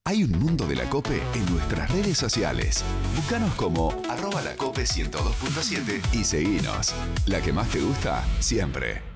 Hay un mundo de la COPE en nuestras redes sociales. Búscanos como @lacope102.7 y seguinos. La que más te gusta, siempre.